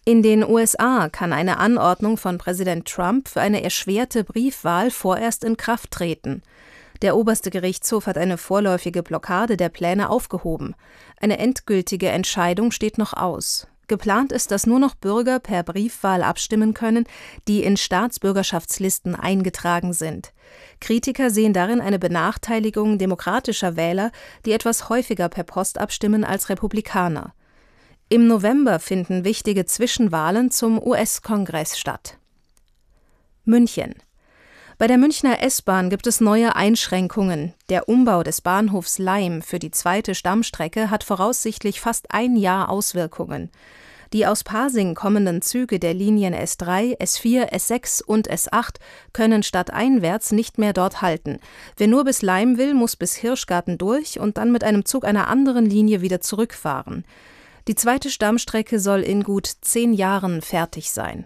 In den USA kann eine Anordnung von Präsident Trump für eine erschwerte Briefwahl vorerst in Kraft treten. Der oberste Gerichtshof hat eine vorläufige Blockade der Pläne aufgehoben. Eine endgültige Entscheidung steht noch aus. Geplant ist, dass nur noch Bürger per Briefwahl abstimmen können, die in Staatsbürgerschaftslisten eingetragen sind. Kritiker sehen darin eine Benachteiligung demokratischer Wähler, die etwas häufiger per Post abstimmen als Republikaner. Im November finden wichtige Zwischenwahlen zum US-Kongress statt. München. Bei der Münchner S-Bahn gibt es neue Einschränkungen. Der Umbau des Bahnhofs Laim für die zweite Stammstrecke hat voraussichtlich fast ein Jahr Auswirkungen. Die aus Pasing kommenden Züge der Linien S3, S4, S6 und S8 können stadteinwärts nicht mehr dort halten. Wer nur bis Laim will, muss bis Hirschgarten durch und dann mit einem Zug einer anderen Linie wieder zurückfahren. Die zweite Stammstrecke soll in gut 10 Jahren fertig sein.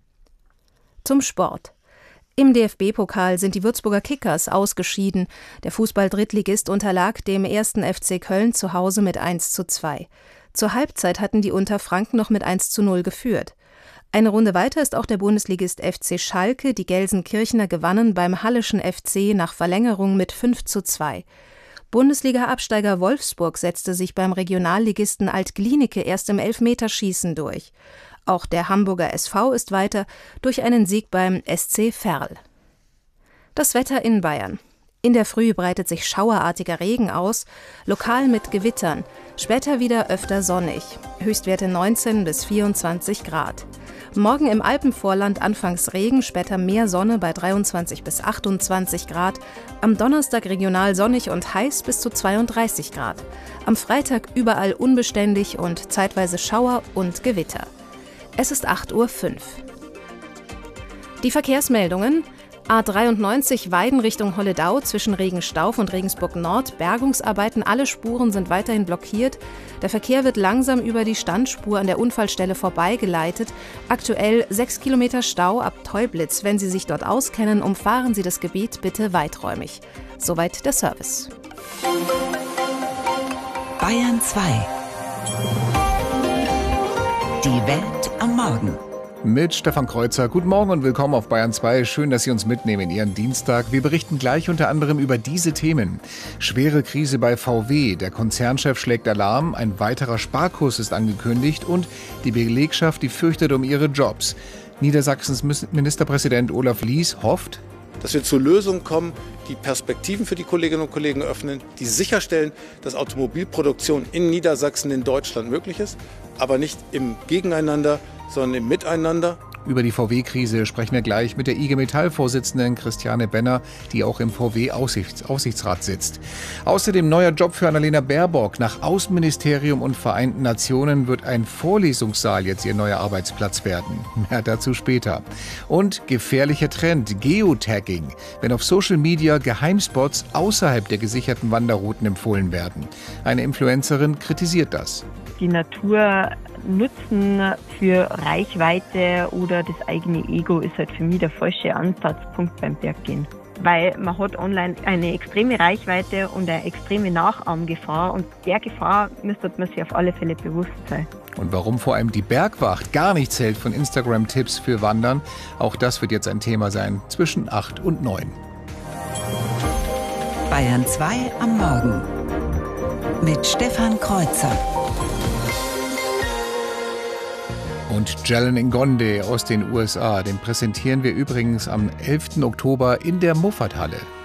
Zum Sport. Im DFB-Pokal sind die Würzburger Kickers ausgeschieden. Der Fußball-Drittligist unterlag dem 1. FC Köln zu Hause mit 1:2. Zur Halbzeit hatten die Unterfranken noch mit 1:0 geführt. Eine Runde weiter ist auch der Bundesligist FC Schalke. Die Gelsenkirchener gewannen beim Halleschen FC nach Verlängerung mit 5:2. Bundesliga-Absteiger Wolfsburg setzte sich beim Regionalligisten Alt-Glienicke erst im Elfmeterschießen durch. Auch der Hamburger SV ist weiter durch einen Sieg beim SC Verl. Das Wetter in Bayern. In der Früh breitet sich schauerartiger Regen aus, lokal mit Gewittern, später wieder öfter sonnig, Höchstwerte 19 bis 24 Grad. Morgen im Alpenvorland anfangs Regen, später mehr Sonne bei 23 bis 28 Grad, am Donnerstag regional sonnig und heiß bis zu 32 Grad. Am Freitag überall unbeständig und zeitweise Schauer und Gewitter. Es ist 8:05 Uhr. Die Verkehrsmeldungen: A93 Weiden Richtung Holledau zwischen Regenstauf und Regensburg Nord. Bergungsarbeiten, alle Spuren sind weiterhin blockiert. Der Verkehr wird langsam über die Standspur an der Unfallstelle vorbeigeleitet. Aktuell 6 Kilometer Stau ab Teublitz. Wenn Sie sich dort auskennen, umfahren Sie das Gebiet bitte weiträumig. Soweit der Service. Bayern 2. Die Welt am Morgen. Mit Stefan Kreuzer. Guten Morgen und willkommen auf Bayern 2. Schön, dass Sie uns mitnehmen in Ihren Dienstag. Wir berichten gleich unter anderem über diese Themen. Schwere Krise bei VW. Der Konzernchef schlägt Alarm. Ein weiterer Sparkurs ist angekündigt. Und die Belegschaft, die fürchtet um ihre Jobs. Niedersachsens Ministerpräsident Olaf Lies hofft, dass wir zu Lösungen kommen, die Perspektiven für die Kolleginnen und Kollegen öffnen, die sicherstellen, dass Automobilproduktion in Niedersachsen, in Deutschland möglich ist, aber nicht im Gegeneinander, sondern im Miteinander. Über die VW-Krise sprechen wir gleich mit der IG Metall-Vorsitzenden Christiane Benner, die auch im VW-Aufsichtsrat sitzt. Außerdem neuer Job für Annalena Baerbock. Nach Außenministerium und Vereinten Nationen wird ein Vorlesungssaal jetzt ihr neuer Arbeitsplatz werden. Mehr dazu später. Und gefährlicher Trend, Geotagging, wenn auf Social Media Geheimspots außerhalb der gesicherten Wanderrouten empfohlen werden. Eine Influencerin kritisiert das. Die Natur nutzen für Reichweite oder das eigene Ego ist halt für mich der falsche Ansatzpunkt beim Berggehen. Weil man hat online eine extreme Reichweite und eine extreme Nachahmgefahr und der Gefahr müsste man sich auf alle Fälle bewusst sein. Und warum vor allem die Bergwacht gar nichts hält von Instagram-Tipps für Wandern, auch das wird jetzt ein Thema sein zwischen 8 und 9. Bayern 2 am Morgen mit Stefan Kreuzer. Und Jalen Ngonde aus den USA, den präsentieren wir übrigens am 11. Oktober in der Muffat-Halle.